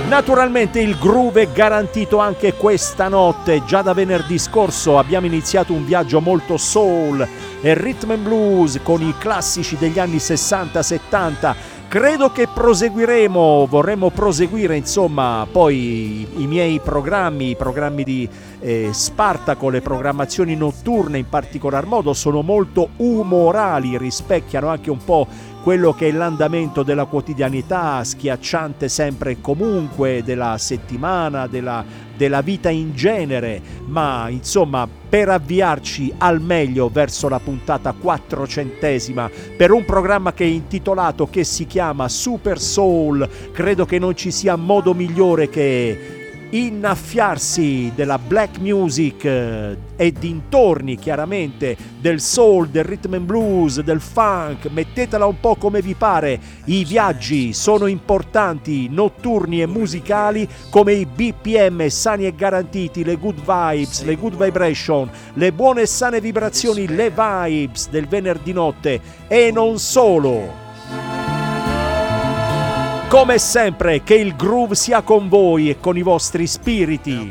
Naturalmente il groove è garantito anche questa notte. Già da venerdì scorso abbiamo iniziato un viaggio molto soul e rhythm and blues con i classici degli anni 60-70. Credo che vorremmo proseguire insomma poi i miei programmi, i programmi di Spartaco, le programmazioni notturne in particolar modo sono molto umorali, rispecchiano anche un po' quello che è l'andamento della quotidianità, schiacciante sempre e comunque, della settimana, della vita in genere, ma insomma per avviarci al meglio verso la puntata 400esima per un programma che è intitolato, che si chiama Super Soul. Credo che non ci sia modo migliore che innaffiarsi della black music e dintorni chiaramente del soul, del rhythm and blues, del funk. Mettetela un po' come vi pare. I viaggi sono importanti, notturni e musicali, come i BPM sani e garantiti, le good vibes, le good vibration, le buone e sane vibrazioni, le vibes del venerdì notte e non solo. Come sempre, che il groove sia con voi e con i vostri spiriti.